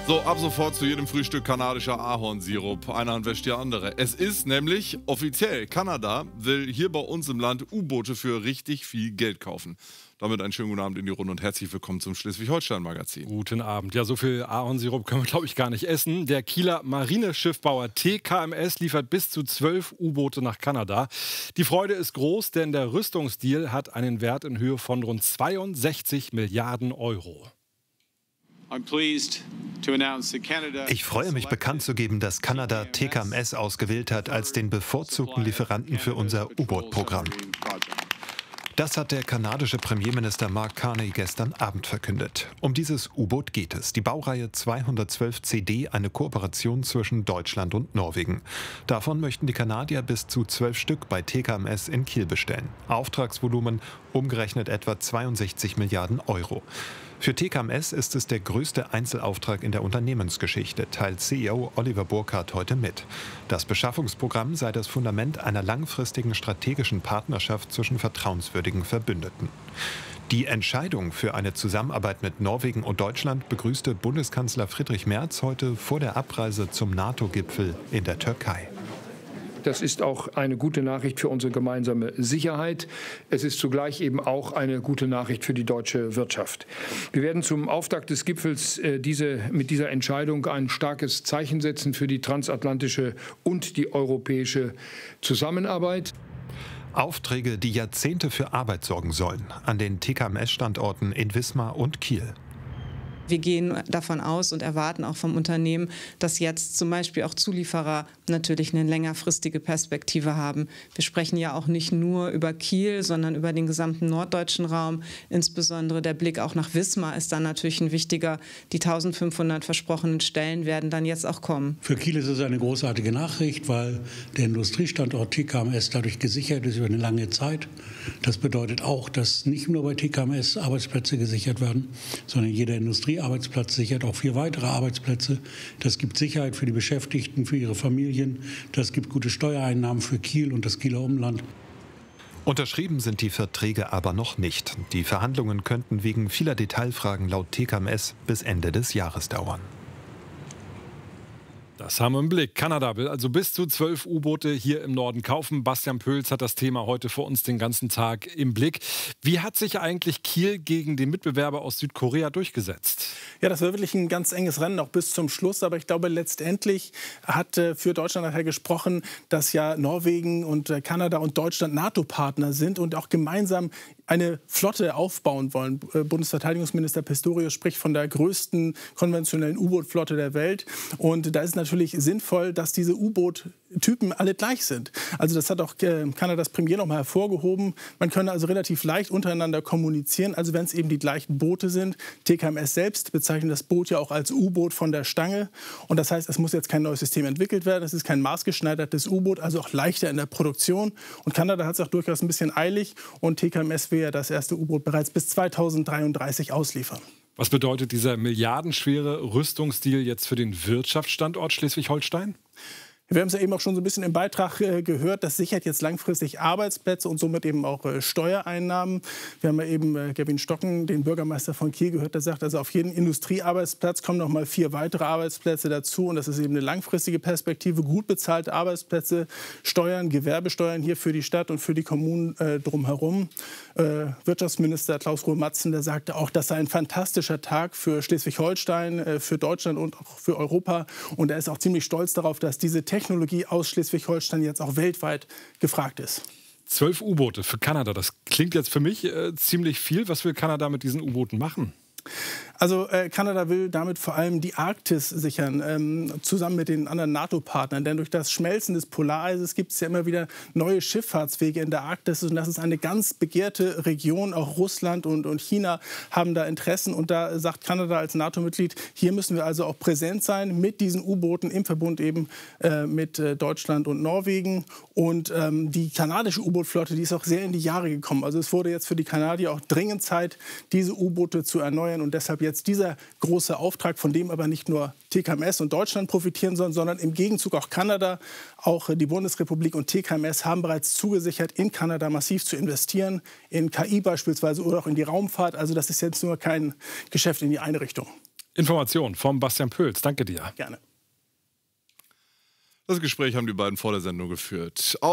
So, ab sofort zu jedem Frühstück kanadischer Ahornsirup. Eine Hand wäscht die andere. Es ist nämlich offiziell, Kanada will hier bei uns im Land U-Boote für richtig viel Geld kaufen. Damit einen schönen guten Abend in die Runde und herzlich willkommen zum Schleswig-Holstein-Magazin. Guten Abend. Ja, so viel Ahornsirup können wir, glaube ich, gar nicht essen. Der Kieler Marineschiffbauer TKMS liefert bis zu 12 U-Boote nach Kanada. Die Freude ist groß, denn der Rüstungsdeal hat einen Wert in Höhe von rund 62 Milliarden Euro. Ich freue mich, bekannt zu geben, dass Kanada TKMS ausgewählt hat als den bevorzugten Lieferanten für unser U-Boot-Programm. Das hat der kanadische Premierminister Mark Carney gestern Abend verkündet. Um dieses U-Boot geht es. Die Baureihe 212 CD, eine Kooperation zwischen Deutschland und Norwegen. Davon möchten die Kanadier bis zu 12 Stück bei TKMS in Kiel bestellen. Auftragsvolumen umgerechnet etwa 62 Milliarden Euro. Für TKMS ist es der größte Einzelauftrag in der Unternehmensgeschichte, teilt CEO Oliver Burkhardt heute mit. Das Beschaffungsprogramm sei das Fundament einer langfristigen strategischen Partnerschaft zwischen vertrauenswürdigen Verbündeten. Die Entscheidung für eine Zusammenarbeit mit Norwegen und Deutschland begrüßte Bundeskanzler Friedrich Merz heute vor der Abreise zum NATO-Gipfel in der Türkei. Das ist auch eine gute Nachricht für unsere gemeinsame Sicherheit. Es ist zugleich eben auch eine gute Nachricht für die deutsche Wirtschaft. Wir werden zum Auftakt des Gipfels mit dieser Entscheidung ein starkes Zeichen setzen für die transatlantische und die europäische Zusammenarbeit. Aufträge, die Jahrzehnte für Arbeit sorgen sollen, an den TKMS-Standorten in Wismar und Kiel. Wir gehen davon aus und erwarten auch vom Unternehmen, dass jetzt zum Beispiel auch Zulieferer natürlich eine längerfristige Perspektive haben. Wir sprechen ja auch nicht nur über Kiel, sondern über den gesamten norddeutschen Raum. Insbesondere der Blick auch nach Wismar ist dann natürlich ein wichtiger. Die 1500 versprochenen Stellen werden dann jetzt auch kommen. Für Kiel ist es eine großartige Nachricht, weil der Industriestandort TKMS dadurch gesichert ist über eine lange Zeit. Das bedeutet auch, dass nicht nur bei TKMS Arbeitsplätze gesichert werden, sondern jeder Industriearbeitsplatz sichert auch 4 weitere Arbeitsplätze. Das gibt Sicherheit für die Beschäftigten, für ihre Familien. Das gibt gute Steuereinnahmen für Kiel und das Kieler Umland. Unterschrieben sind die Verträge aber noch nicht. Die Verhandlungen könnten wegen vieler Detailfragen laut TKMS bis Ende des Jahres dauern. Das haben wir im Blick. Kanada will also bis zu 12 U-Boote hier im Norden kaufen. Bastian Pöls hat das Thema heute für uns den ganzen Tag im Blick. Wie hat sich eigentlich Kiel gegen den Mitbewerber aus Südkorea durchgesetzt? Ja, das war wirklich ein ganz enges Rennen, auch bis zum Schluss. Aber ich glaube, letztendlich hat für Deutschland nachher gesprochen, dass ja Norwegen und Kanada und Deutschland NATO-Partner sind und auch gemeinsam eine Flotte aufbauen wollen. Bundesverteidigungsminister Pistorius spricht von der größten konventionellen U-Boot-Flotte der Welt. Und da ist natürlich sinnvoll, dass diese U-Boot-Typen alle gleich sind. Also das hat auch Kanadas Premier noch mal hervorgehoben. Man könne also relativ leicht untereinander kommunizieren, also wenn es eben die gleichen Boote sind. TKMS selbst bezeichnet das Boot ja auch als U-Boot von der Stange. Und das heißt, es muss jetzt kein neues System entwickelt werden. Es ist kein maßgeschneidertes U-Boot, also auch leichter in der Produktion. Und Kanada hat es auch durchaus ein bisschen eilig. Und TKMS will ja das erste U-Boot bereits bis 2033 ausliefern. Was bedeutet dieser milliardenschwere Rüstungsdeal jetzt für den Wirtschaftsstandort Schleswig-Holstein? Wir haben es ja eben auch schon so ein bisschen im Beitrag gehört, das sichert jetzt langfristig Arbeitsplätze und somit eben auch Steuereinnahmen. Wir haben ja eben Gavin Stocken, den Bürgermeister von Kiel, gehört, der sagt, also auf jeden Industriearbeitsplatz kommen noch mal 4 weitere Arbeitsplätze dazu. Und das ist eben eine langfristige Perspektive, gut bezahlte Arbeitsplätze, Steuern, Gewerbesteuern hier für die Stadt und für die Kommunen drumherum. Wirtschaftsminister Klaus-Ruhe Matzen, der sagte auch, das sei ein fantastischer Tag für Schleswig-Holstein, für Deutschland und auch für Europa. Und er ist auch ziemlich stolz darauf, dass diese Technologie aus Schleswig-Holstein jetzt auch weltweit gefragt ist. 12 U-Boote für Kanada, das klingt jetzt für mich ziemlich viel. Was will Kanada mit diesen U-Booten machen? Also Kanada will damit vor allem die Arktis sichern, zusammen mit den anderen NATO-Partnern. Denn durch das Schmelzen des Polareises gibt es ja immer wieder neue Schifffahrtswege in der Arktis. Und das ist eine ganz begehrte Region. Auch Russland und China haben da Interessen. Und da sagt Kanada als NATO-Mitglied, hier müssen wir also auch präsent sein mit diesen U-Booten im Verbund eben mit Deutschland und Norwegen. Und die kanadische U-Boot-Flotte, die ist auch sehr in die Jahre gekommen. Also es wurde jetzt für die Kanadier auch dringend Zeit, diese U-Boote zu erneuern. Und deshalb jetzt dieser große Auftrag, von dem aber nicht nur TKMS und Deutschland profitieren sollen, sondern im Gegenzug auch Kanada, auch die Bundesrepublik und TKMS haben bereits zugesichert, in Kanada massiv zu investieren, in KI beispielsweise oder auch in die Raumfahrt. Also das ist jetzt nur kein Geschäft in die eine Richtung. Information vom Bastian Pöls. Danke dir. Gerne. Das Gespräch haben die beiden vor der Sendung geführt.